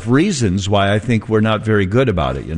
reasons why I think we're not very good about it,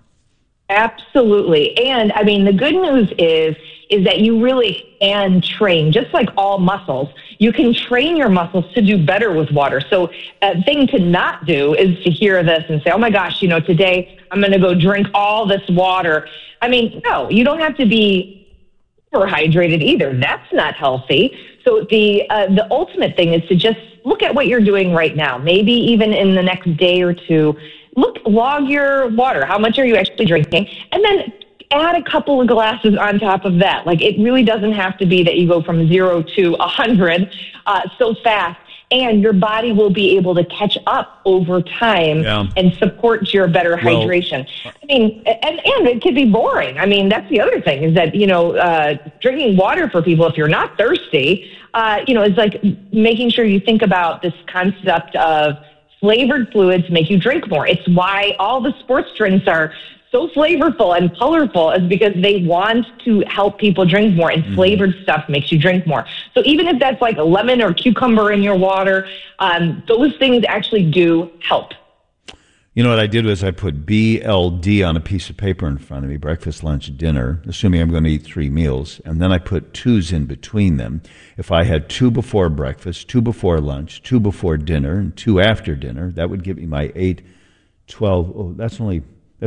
Absolutely. And I mean, the good news is that you really can train, just like all muscles. You can train your muscles to do better with water. So a thing to not do is to hear this and say, oh my gosh, today I'm going to go drink all this water. I mean, no, you don't have to be overhydrated either. That's not healthy. So the ultimate thing is to just look at what you're doing right now. Maybe even in the next day or two, log your water. How much are you actually drinking? And then add a couple of glasses on top of that. Like, it really doesn't have to be that you go from 0 to 100 so fast. And your body will be able to catch up over time and support your better hydration. I mean, and it could be boring. I mean, that's the other thing is that, drinking water for people, if you're not thirsty, is like making sure you think about this concept of flavored fluids make you drink more. It's why all the sports drinks are so flavorful and colorful, is because they want to help people drink more, and flavored stuff makes you drink more. So even if that's like a lemon or cucumber in your water, those things actually do help. You know what I did was I put BLD on a piece of paper in front of me, breakfast, lunch, dinner, assuming I'm going to eat 3 meals, and then I put 2s in between them. If I had 2 before breakfast, 2 before lunch, 2 before dinner, and 2 after dinner, that would give me my 8, 12. Oh, that's only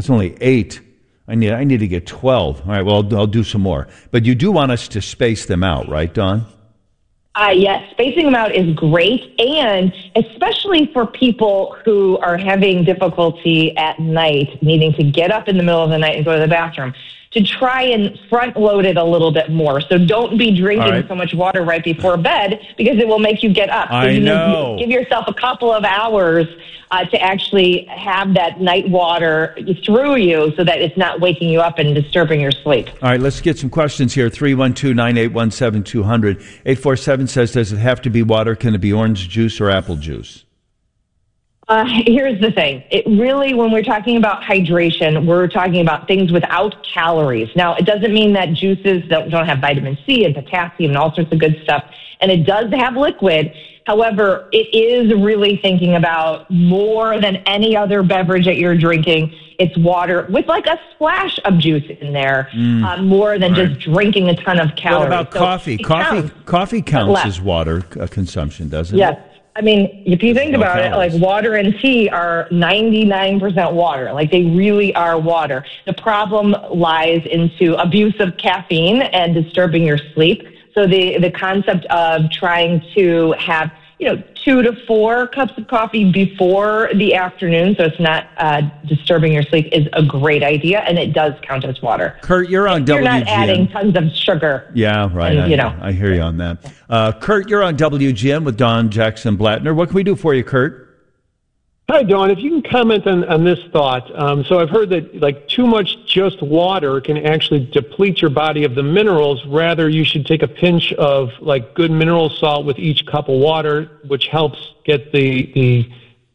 8. I need to get 12. All right, well, I'll do some more. But you do want us to space them out, right, Dawn? Yes, spacing them out is great, and especially for people who are having difficulty at night, needing to get up in the middle of the night and go to the bathroom, to try and front load it a little bit more. So don't be drinking so much water right before bed, because it will make you get up. So I know. Give yourself a couple of hours to actually have that night water through you so that it's not waking you up and disturbing your sleep. All right, let's get some questions here. 312-981-7200. 847 says, does it have to be water? Can it be orange juice or apple juice? Here's the thing. It really, when we're talking about hydration, we're talking about things without calories. Now, it doesn't mean that juices don't have vitamin C and potassium and all sorts of good stuff. And it does have liquid. However, it is really thinking about more than any other beverage that you're drinking. It's water with like a splash of juice in there, more than just drinking a ton of calories. What about coffee? Coffee counts as water consumption, doesn't it? Yes. I mean, if you think about it, like water and tea are 99% water. Like, they really are water. The problem lies into abuse of caffeine and disturbing your sleep. So the concept of trying to have, 2 to 4 cups of coffee before the afternoon, so it's not disturbing your sleep, is a great idea, and it does count as water. Kurt, you're on WGN. You're not adding tons of sugar. Yeah, right. And, I hear you on that. Kurt, you're on WGN with Dawn Jackson Blattner. What can we do for you, Kurt? Hi, Dawn. If you can comment on this thought. So I've heard that too much just water can actually deplete your body of the minerals. Rather, you should take a pinch of good mineral salt with each cup of water, which helps get the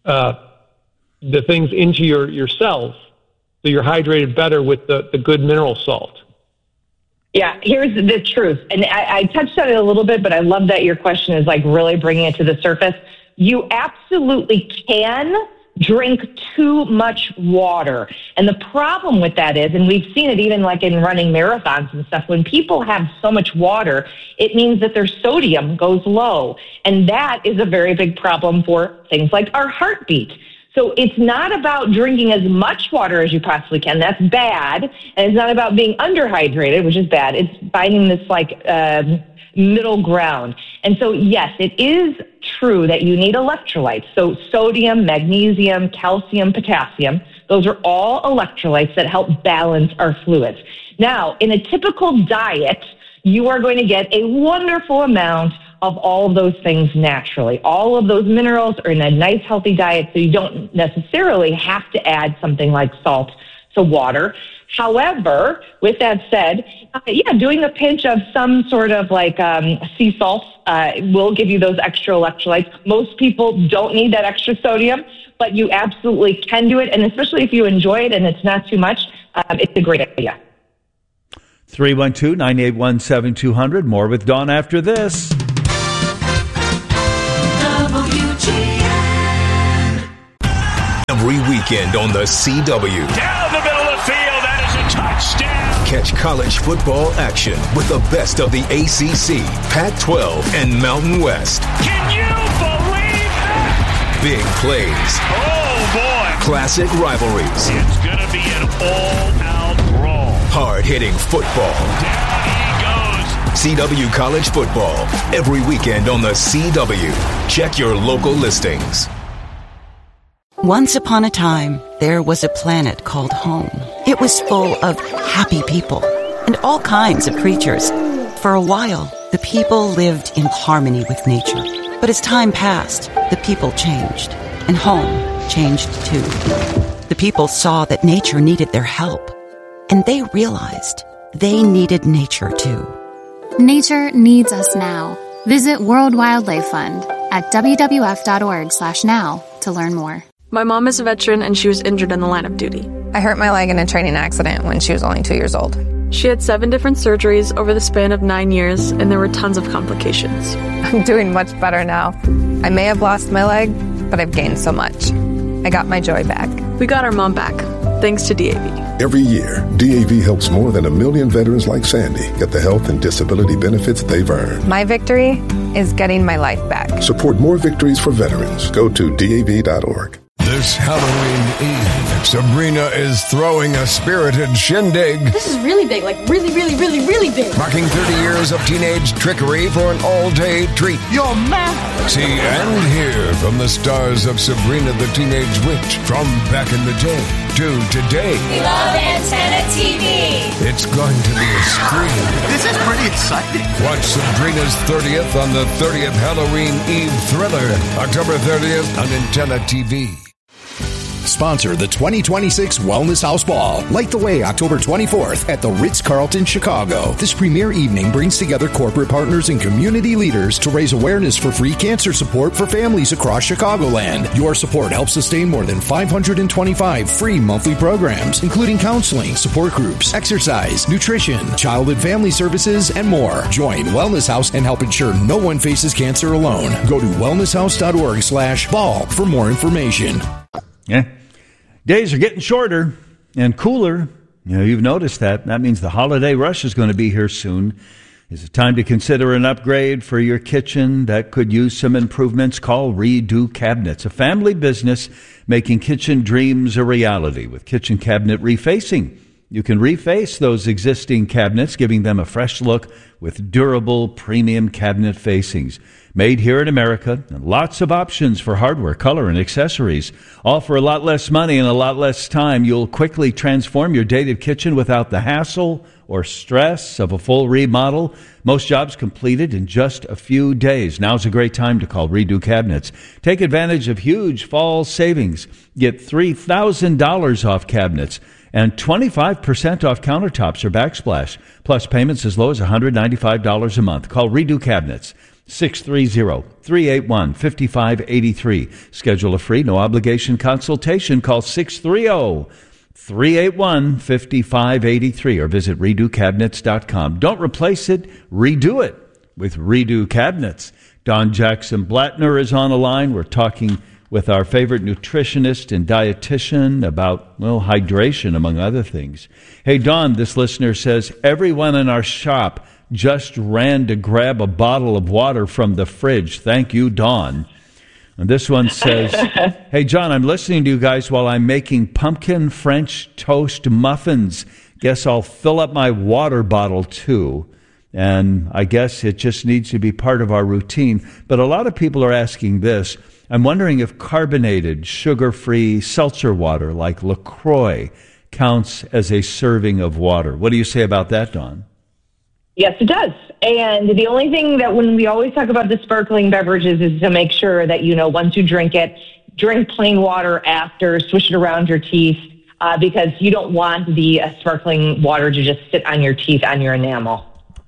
things into your cells, so you're hydrated better with the good mineral salt. Yeah, here's the truth. And I touched on it a little bit, but I love that your question is really bringing it to the surface. You absolutely can drink too much water. And the problem with that is, and we've seen it even in running marathons and stuff, when people have so much water, it means that their sodium goes low. And that is a very big problem for things like our heartbeat. So it's not about drinking as much water as you possibly can. That's bad. And it's not about being underhydrated, which is bad. It's finding this middle ground. And so, yes, it is true that you need electrolytes. So sodium, magnesium, calcium, potassium, those are all electrolytes that help balance our fluids. Now, in a typical diet, you are going to get a wonderful amount of all of those things naturally. All of those minerals are in a nice, healthy diet, so you don't necessarily have to add something like salt to water. However, with that said, doing a pinch of some sort of sea salt will give you those extra electrolytes. Most people don't need that extra sodium, but you absolutely can do it. And especially if you enjoy it and it's not too much, it's a great idea. 312-981-7200. More with Dawn after this. Every weekend on the CW. Down the middle of the field, that is a touchdown. Catch college football action with the best of the ACC, Pac-12, and Mountain West. Can you believe that? Big plays. Oh, boy. Classic rivalries. It's going to be an all-out brawl. Hard-hitting football. Down he goes. CW College Football. Every weekend on the CW. Check your local listings. Once upon a time, there was a planet called home. It was full of happy people and all kinds of creatures. For a while, the people lived in harmony with nature. But as time passed, the people changed, and home changed too. The people saw that nature needed their help, and they realized they needed nature too. Nature needs us now. Visit World Wildlife Fund at WWF.org/now to learn more. My mom is a veteran and she was injured in the line of duty. I hurt my leg in a training accident when she was only 2 years old. She had 7 different surgeries over the span of 9 years, and there were tons of complications. I'm doing much better now. I may have lost my leg, but I've gained so much. I got my joy back. We got our mom back, thanks to DAV. Every year, DAV helps more than 1 million veterans like Sandy get the health and disability benefits they've earned. My victory is getting my life back. Support more victories for veterans. Go to DAV.org. This Halloween Eve, Sabrina is throwing a spirited shindig. This is really big, like really, really, really, really big. Marking 30 years of teenage trickery for an all-day treat. You're mad. See and hear from the stars of Sabrina the Teenage Witch from back in the day to today. We love Antenna TV. It's going to be a scream. This is pretty exciting. Watch Sabrina's 30th on the 30th Halloween Eve thriller, October 30th on Antenna TV. Sponsor the 2026 Wellness House Ball. Light the way October 24th at the Ritz-Carlton, Chicago. This premier evening brings together corporate partners and community leaders to raise awareness for free cancer support for families across Chicagoland. Your support helps sustain more than 525 free monthly programs, including counseling, support groups, exercise, nutrition, child and family services, and more. Join Wellness House and help ensure no one faces cancer alone. Go to wellnesshouse.org/ball for more information. Yeah. Days are getting shorter and cooler. You know, you've noticed that. That means the holiday rush is going to be here soon. Is it time to consider an upgrade for your kitchen that could use some improvements? Call Redo Cabinets, a family business making kitchen dreams a reality with kitchen cabinet refacing. You can reface those existing cabinets, giving them a fresh look with durable premium cabinet facings. Made here in America, and lots of options for hardware, color, and accessories. All for a lot less money and a lot less time. You'll quickly transform your dated kitchen without the hassle or stress of a full remodel. Most jobs completed in just a few days. Now's a great time to call Redo Cabinets. Take advantage of huge fall savings. Get $3,000 off cabinets and 25% off countertops or backsplash, plus payments as low as $195 a month. Call Redo Cabinets. 630-381-5583. Schedule a free, no-obligation consultation. Call 630-381-5583 or visit redocabinets.com. Don't replace it, redo it with Redo Cabinets. Don Jackson Blattner is on the line. We're talking with our favorite nutritionist and dietitian about, well, hydration, among other things. Hey, Don, this listener says, everyone in our shop just ran to grab a bottle of water from the fridge. Thank you, Dawn. And this one says, hey, John, I'm listening to you guys while I'm making pumpkin French toast muffins. Guess I'll fill up my water bottle, too. And I guess it just needs to be part of our routine. But a lot of people are asking this. I'm wondering if carbonated, sugar-free seltzer water like LaCroix counts as a serving of water. What do you say about that, Dawn? Yes, it does. And the only thing that when we always talk about the sparkling beverages is to make sure that, you know, once you drink it, drink plain water after, swish it around your teeth, because you don't want the sparkling water to just sit on your teeth, on your enamel.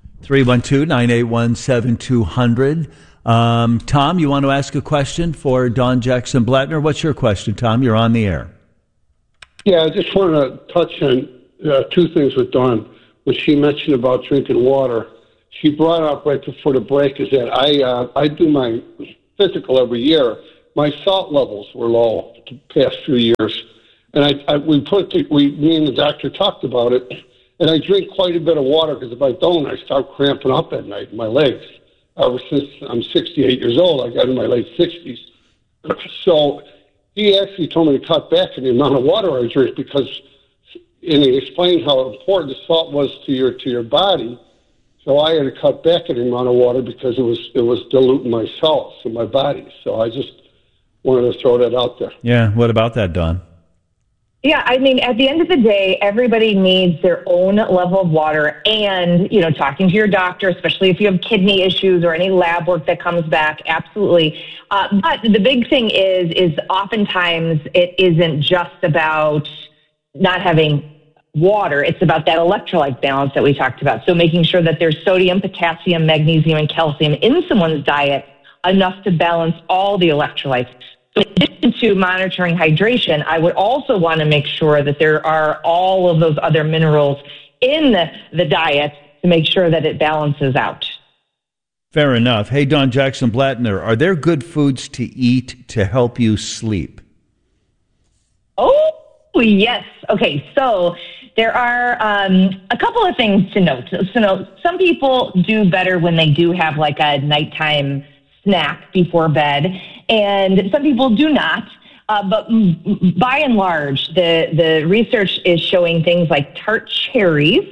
312-981-7200. Tom, you want to ask a question for Dawn Jackson Blattner? What's your question, Tom? You're on the air. Yeah, I just wanted to touch on two things with Dawn. When she mentioned about drinking water, she brought up right before the break is that I do my physical every year, my salt levels were low the past few years. And me and the doctor talked about it. And I drink quite a bit of water because if I don't, I start cramping up at night in my legs. Ever since I'm 68 years old, I got in my late 60s. So he actually told me to cut back on the amount of water I drink and he explained how important the salt was to your body. So I had to cut back on the amount of water because it was diluting my salts in my body. So I just wanted to throw that out there. Yeah, what about that, Dawn? Yeah, I mean, at the end of the day, everybody needs their own level of water. And, talking to your doctor, especially if you have kidney issues or any lab work that comes back, absolutely. But the big thing is oftentimes it isn't just about not having water. It's about that electrolyte balance that we talked about. So making sure that there's sodium, potassium, magnesium, and calcium in someone's diet, enough to balance all the electrolytes. So in addition to monitoring hydration, I would also want to make sure that there are all of those other minerals in the diet to make sure that it balances out. Fair enough. Hey, Dawn Jackson Blattner, are there good foods to eat to help you sleep? Oh, yes. Okay, so there are a couple of things to note. So some people do better when they do have like a nighttime snack before bed, and some people do not. But by and large, the research is showing things like tart cherries,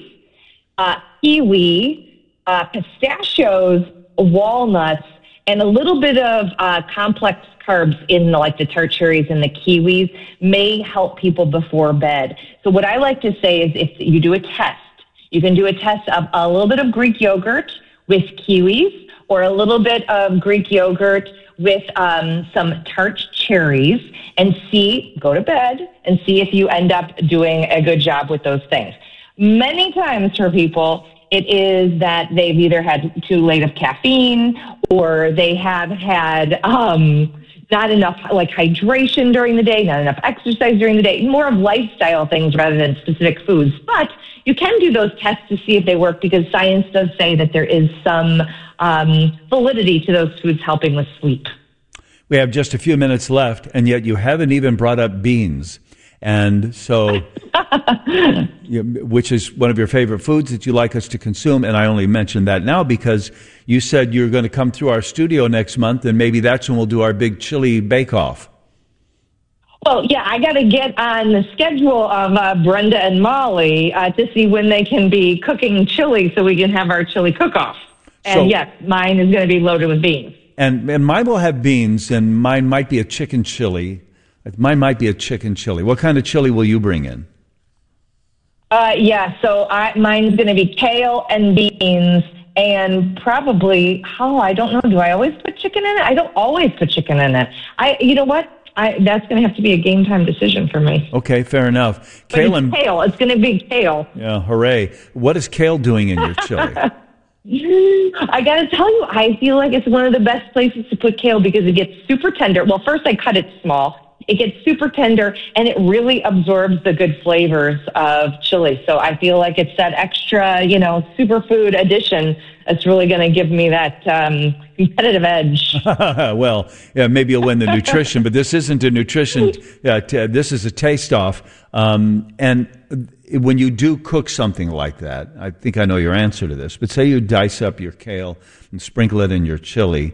kiwi, pistachios, walnuts, and a little bit of complex carbs in the tart cherries and the kiwis may help people before bed. So what I like to say is if you do a test, you can do a test of a little bit of Greek yogurt with kiwis, or a little bit of Greek yogurt with some tart cherries, and go to bed and see if you end up doing a good job with those things. Many times for people, it is that they've either had too late of caffeine, or they have had not enough hydration during the day, not enough exercise during the day, more of lifestyle things rather than specific foods. But you can do those tests to see if they work, because science does say that there is some validity to those foods helping with sleep. We have just a few minutes left, and yet you haven't even brought up beans. And so, which is one of your favorite foods that you like us to consume. And I only mention that now because you said you're going to come through our studio next month, and maybe that's when we'll do our big chili bake-off. Well, yeah, I got to get on the schedule of Brenda and Molly to see when they can be cooking chili so we can have our chili cook-off. And yes, mine is going to be loaded with beans. And mine will have beans, and mine might be a chicken chili. Mine might be a chicken chili. What kind of chili will you bring in? So mine's going to be kale and beans, and probably, I don't know, do I always put chicken in it? I don't always put chicken in it. You know what? That's going to have to be a game time decision for me. Okay, fair enough. Kale. It's going to be kale. Yeah, hooray. What is kale doing in your chili? I got to tell you, I feel like it's one of the best places to put kale because it gets super tender. Well, first I cut it small. It gets super tender, and it really absorbs the good flavors of chili. So I feel like it's that extra, superfood addition that's really going to give me that competitive edge. Well, yeah, maybe you'll win the nutrition, but this isn't a nutrition. This is a taste-off. And when you do cook something like that, I think I know your answer to this, but say you dice up your kale and sprinkle it in your chili,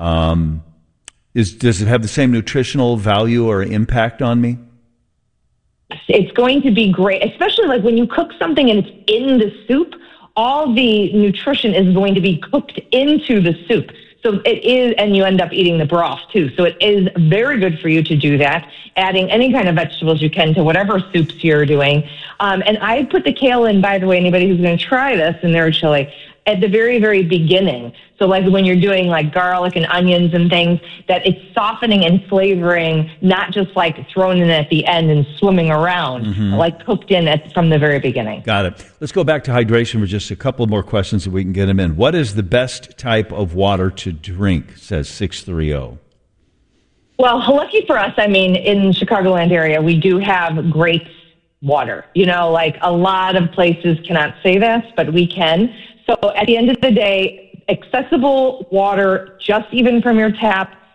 does it have the same nutritional value or impact on me? It's going to be great, especially when you cook something and it's in the soup. All the nutrition is going to be cooked into the soup. So it is, and you end up eating the broth too. So it is very good for you to do that, adding any kind of vegetables you can to whatever soups you're doing. And I put the kale in, by the way, anybody who's going to try this in their chili, at the very, very beginning. So when you're doing garlic and onions and things, that it's softening and flavoring, not just thrown in at the end and swimming around, cooked in from the very beginning. Got it. Let's go back to hydration for just a couple more questions so we can get them in. What is the best type of water to drink, says 630? Well, lucky for us, in Chicagoland area, we do have great water. A lot of places cannot say this, but we can. So at the end of the day, accessible water, just even from your tap,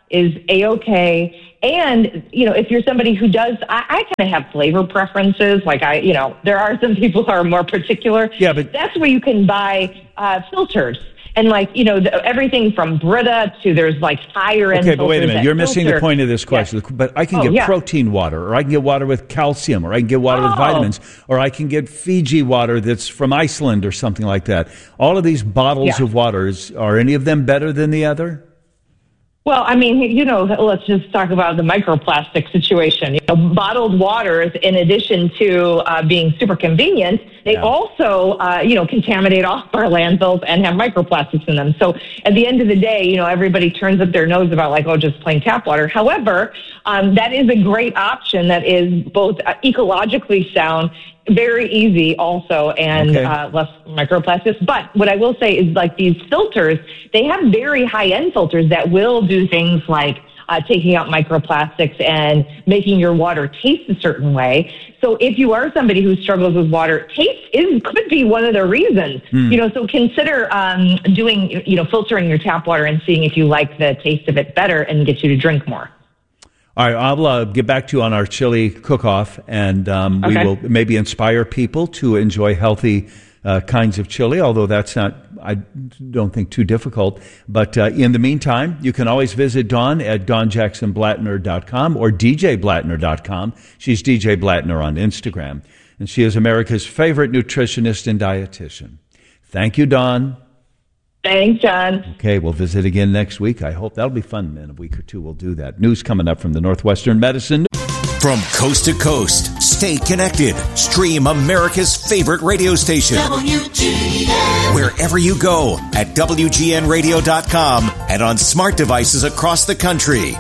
is A-okay. And, if you're somebody who does, I kind of have flavor preferences. Like there are some people who are more particular. Yeah, but that's where you can buy filters. And everything from Brita to there's higher end. Okay, but wait a minute. You're missing the point of this question. Yeah. But I can get protein water, or I can get water with calcium, or I can get water with vitamins, or I can get Fiji water that's from Iceland or something like that. All of these bottles of waters, are any of them better than the other? Well, let's just talk about the microplastic situation. Bottled waters, in addition to being super convenient, they also, contaminate off our landfills and have microplastics in them. So at the end of the day, everybody turns up their nose about just plain tap water. However, that is a great option that is both ecologically sound, very easy also, and less microplastics. But what I will say is these filters, they have very high-end filters that will do things like taking out microplastics and making your water taste a certain way. So if you are somebody who struggles with water, taste could be one of the reasons. So consider doing, filtering your tap water and seeing if you like the taste of it better and get you to drink more. All right, I'll get back to you on our chili cook-off, and we will maybe inspire people to enjoy healthy kinds of chili, although that's not, I don't think, too difficult. But in the meantime, you can always visit Dawn at DawnJacksonBlattner.com or DJBlattner.com. She's DJ Blattner on Instagram, and she is America's favorite nutritionist and dietitian. Thank you, Dawn. Thanks, John. Okay, we'll visit again next week. I hope that'll be fun. In a week or two, we'll do that. News coming up from the Northwestern Medicine. From coast to coast, stay connected. Stream America's favorite radio station. WGN. Wherever you go at WGNradio.com and on smart devices across the country.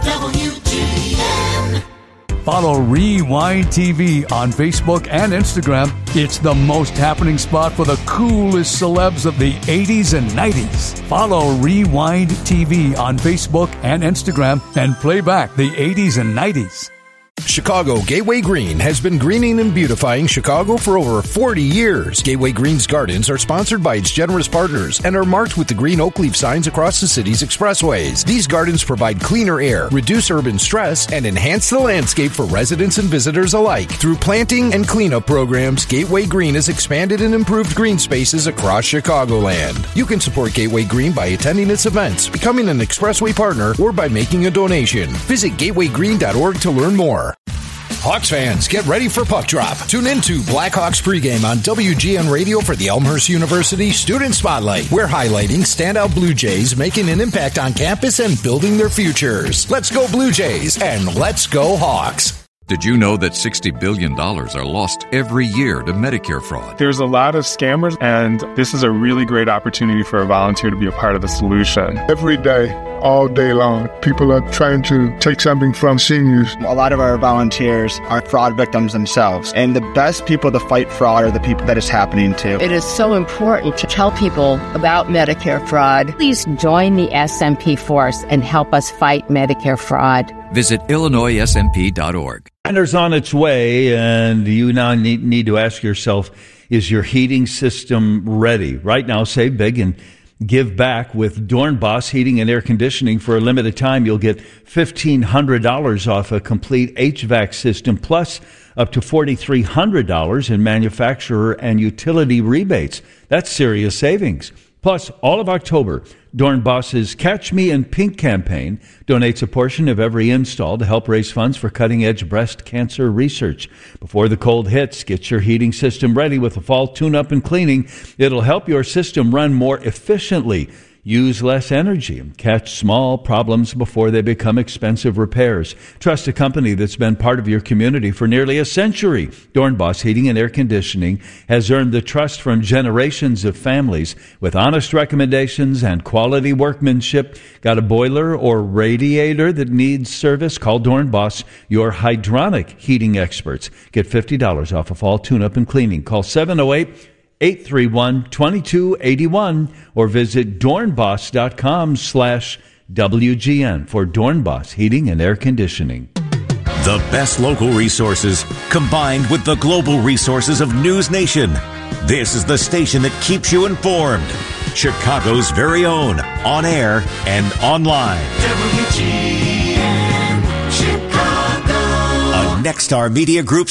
WGN. Follow Rewind TV on Facebook and Instagram. It's the most happening spot for the coolest celebs of the 80s and 90s. Follow Rewind TV on Facebook and Instagram and play back the 80s and 90s. Chicago Gateway Green has been greening and beautifying Chicago for over 40 years. Gateway Green's gardens are sponsored by its generous partners and are marked with the green oak leaf signs across the city's expressways. These gardens provide cleaner air, reduce urban stress, and enhance the landscape for residents and visitors alike. Through planting and cleanup programs, Gateway Green has expanded and improved green spaces across Chicagoland. You can support Gateway Green by attending its events, becoming an expressway partner, or by making a donation. Visit gatewaygreen.org to learn more. Hawks fans, get ready for Puck Drop. Tune into Blackhawks pregame on WGN Radio for the Elmhurst University Student Spotlight. We're highlighting standout Blue Jays making an impact on campus and building their futures. Let's go Blue Jays and let's go Hawks. Did you know that $60 billion are lost every year to Medicare fraud? There's a lot of scammers, and this is a really great opportunity for a volunteer to be a part of the solution. Every day, all day long, people are trying to take something from seniors. A lot of our volunteers are fraud victims themselves, and the best people to fight fraud are the people that it's happening to. It is so important to tell people about Medicare fraud. Please join the SMP force and help us fight Medicare fraud. Visit IllinoisSMP.org. Winter's on its way, and you now need to ask yourself, is your heating system ready? Right now, save big and give back with Dornbos Heating and Air Conditioning. For a limited time, you'll get $1,500 off a complete HVAC system, plus up to $4,300 in manufacturer and utility rebates. That's serious savings. Plus, all of October, Dornbos's Catch Me in Pink campaign donates a portion of every install to help raise funds for cutting-edge breast cancer research. Before the cold hits, get your heating system ready with a fall tune-up and cleaning. It'll help your system run more efficiently, use less energy, and catch small problems before they become expensive repairs. Trust a company that's been part of your community for nearly a century. Dornbos Heating and Air Conditioning has earned the trust from generations of families with honest recommendations and quality workmanship. Got a boiler or radiator that needs service? Call Dornbos, your hydronic heating experts. Get $50 off a fall tune-up and cleaning. Call 708-831-2281 or visit dornbos.com/WGN for Dornbos Heating and Air Conditioning. The best local resources combined with the global resources of News Nation. This is the station that keeps you informed. Chicago's very own, on air and online. WGN. Nexstar Media Group